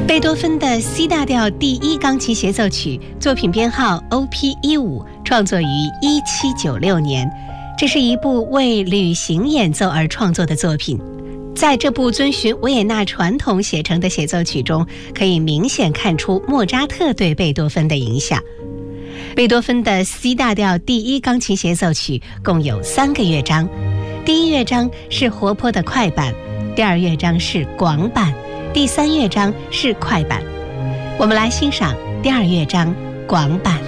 贝多芬的 C 大调第一钢琴协奏曲，作品编号 OP15， 创作于1796年。这是一部为旅行演奏而创作的作品。在这部遵循维也纳传统写成的协奏曲中，可以明显看出莫扎特对贝多芬的影响。贝多芬的 C 大调第一钢琴协奏曲共有3个乐章，第一乐章是活泼的快板，第二乐章是广板，第三乐章是快板。我们来欣赏第二乐章广板。